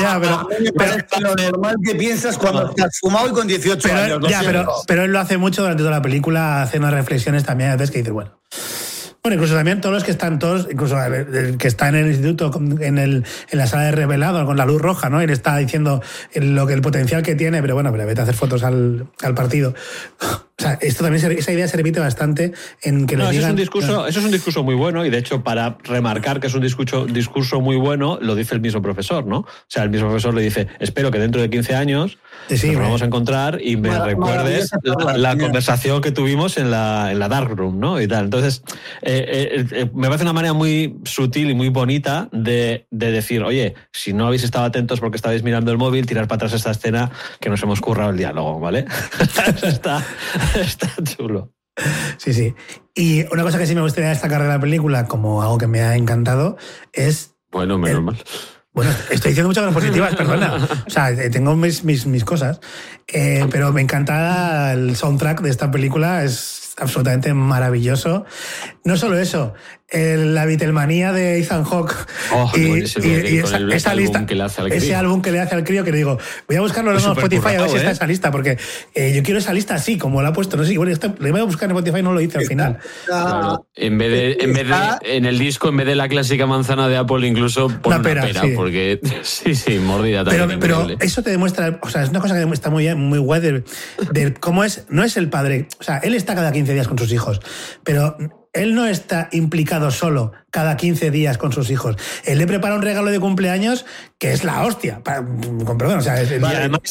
lo normal que piensas cuando estás fumado y con 18 años. Pero él lo hace mucho durante toda la película, hace unas reflexiones también a veces que dices, bueno, incluso también todos los que están incluso el que está en el instituto, en la sala de revelado con la luz roja, ¿no? Él está diciendo el potencial que tiene, pero vete a hacer fotos al partido. O sea, esto también, esa idea se repite bastante en que eso es un discurso muy bueno, y de hecho, para remarcar que es un discurso muy bueno, lo dice el mismo profesor, ¿no? O sea, el mismo profesor le dice, espero que dentro de 15 años nos vamos a encontrar y me recuerdes la conversación que tuvimos en la dark room, ¿no? Y tal. Entonces, me parece una manera muy sutil y muy bonita de decir, oye, si no habéis estado atentos porque estabais mirando el móvil, tirar para atrás esta escena que nos hemos currado el diálogo, ¿vale? Está chulo. Sí. Y una cosa que sí me gustaría destacar de la película como algo que me ha encantado es... Bueno, menos mal. Bueno, estoy diciendo muchas cosas positivas, perdona. O sea, tengo mis cosas. Pero me encanta el soundtrack de esta película, es absolutamente maravilloso. No solo eso, la Beatlemanía de Ethan Hawke y esa lista, ese álbum que le hace al crío, que le digo, voy a buscarlo en Spotify a ver si está esa lista, porque yo quiero esa lista así, como la ha puesto. No sé, bueno, le voy a buscar en Spotify, no lo hice al final. Claro. En vez de en el disco, en vez de la clásica manzana de Apple, incluso pon una pera, sí. Porque sí, mordida también. Pero eso te demuestra, o sea, es una cosa que está muy guay de cómo no es el padre, o sea, él está cada 15 días con sus hijos, pero él no está implicado solo cada 15 días con sus hijos. Él le prepara un regalo de cumpleaños que es la hostia. Con perdón, o sea... Además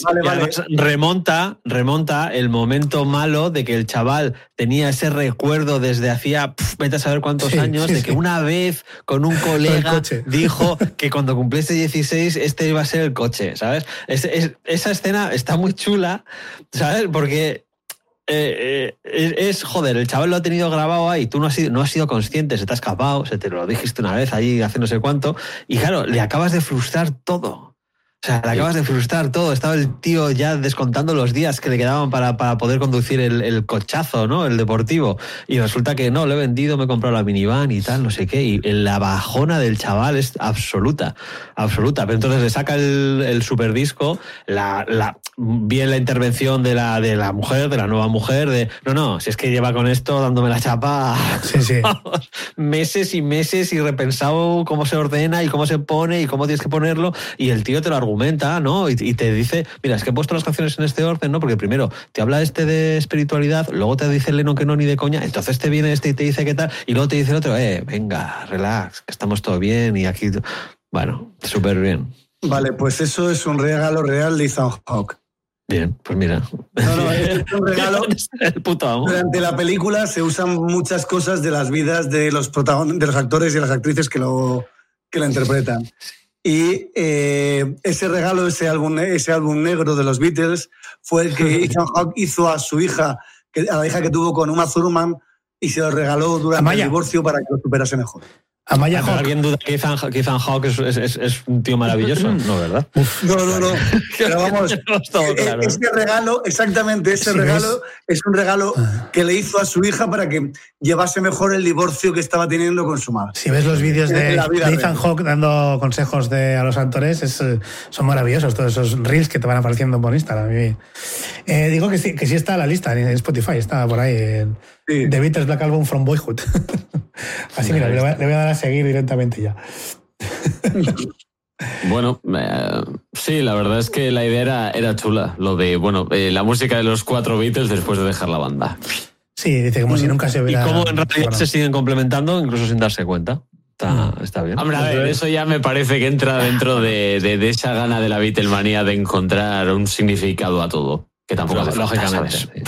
remonta el momento malo de que el chaval tenía ese recuerdo desde hacía, vete a saber cuántos años, de que una vez con un colega dijo que cuando cumpliese 16 este iba a ser el coche, ¿sabes? Esa escena está muy chula, ¿sabes? Porque... joder, el chaval lo ha tenido grabado ahí, tú no has sido consciente, se te ha escapado, se te lo dijiste una vez ahí hace no sé cuánto, y claro, le acabas de frustrar todo. O sea, le acabas de frustrar todo. Estaba el tío ya descontando los días que le quedaban para poder conducir el cochazo, ¿no? El deportivo. Y resulta que no, lo he vendido, me he comprado la minivan y tal, no sé qué. Y la bajona del chaval es absoluta. Pero entonces le saca el superdisco, bien la intervención de la mujer, de la nueva mujer, no, si es que lleva con esto dándome la chapa meses y meses y repensado cómo se ordena y cómo se pone y cómo tienes que ponerlo, y el tío te lo argumenta, ¿no? Y te dice, mira, es que he puesto las canciones en este orden, ¿no? Porque primero te habla de espiritualidad, luego te dice Lennon que no, ni de coña, entonces te viene y te dice qué tal, y luego te dice el otro, venga, relax, que estamos todo bien, y aquí, bueno, súper bien. Vale, pues eso es un regalo real de Ethan Hawke. Bien, pues mira. No, es un regalo. El puto amo. Durante la película se usan muchas cosas de las vidas de los actores y las actrices que lo interpretan. Y ese regalo, ese álbum negro de los Beatles, fue el que Ethan Hawke hizo a su hija, a la hija que tuvo con Uma Thurman, y se lo regaló durante el divorcio para que lo superase mejor. Amaya Hawke. ¿Alguien duda que Ethan Hawke es un tío maravilloso? No, ¿verdad? No. Pero vamos, claro. Ese regalo, exactamente, regalo es un regalo que le hizo a su hija para que llevase mejor el divorcio que estaba teniendo con su madre. Si ves los vídeos de Ethan Hawke dando consejos a los actores, son maravillosos todos esos reels que te van apareciendo por Instagram. Digo que sí está en la lista, en Spotify, está por ahí. The Beatles Black Album from Boyhood. Así, mira, le voy a dar a seguir directamente ya. Bueno, sí, la verdad es que la idea era chula. Lo de, la música de los 4 Beatles después de dejar la banda. Sí, dice como si nunca se hubiera... Y cómo en realidad se siguen complementando, incluso sin darse cuenta. Está bien. Hombre, a ver, eso ya me parece que entra dentro de esa gana de la Beatlemanía de encontrar un significado a todo. Que tampoco hace falta, lógicamente. ¿sabes?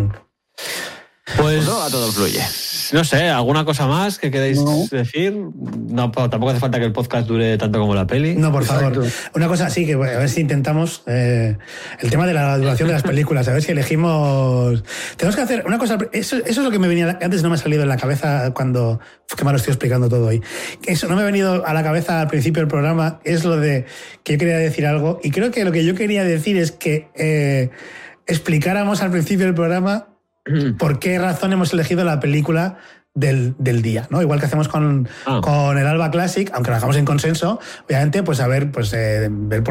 Pues no, a todo fluye. No sé, ¿alguna cosa más que queráis decir? No, tampoco hace falta que el podcast dure tanto como la peli. No, por favor. Una cosa, sí, que a ver si intentamos el tema de la duración de las películas, a ver si elegimos... Tenemos que hacer una cosa, eso es lo que me venía, antes no me ha salido en la cabeza cuando... que me lo estoy explicando todo hoy. Eso no me ha venido a la cabeza al principio del programa, es lo de que yo quería decir algo, y creo que lo que yo quería decir es que explicáramos al principio del programa por qué razón hemos elegido la película del día, ¿no? Igual que hacemos con el Alba Classic, aunque lo hagamos en consenso, obviamente, pues a ver, pues ver por